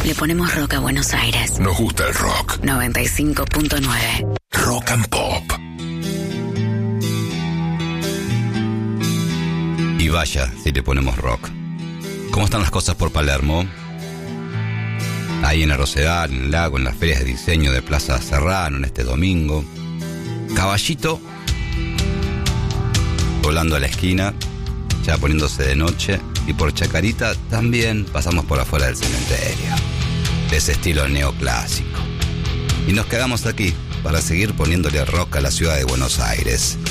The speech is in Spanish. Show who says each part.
Speaker 1: Le ponemos rock a Buenos Aires.
Speaker 2: Nos gusta el rock.
Speaker 1: 95.9.
Speaker 2: Rock and Pop.
Speaker 3: Y vaya si le ponemos rock. ¿Cómo están las cosas por Palermo? Ahí en el Rosedal, en el lago, en las ferias de diseño de Plaza Serrano, en este domingo. Caballito volando a la esquina, ya poniéndose de noche. Y por Chacarita también pasamos por afuera del cementerio, de ese estilo neoclásico. Y nos quedamos aquí para seguir poniéndole rock a la ciudad de Buenos Aires.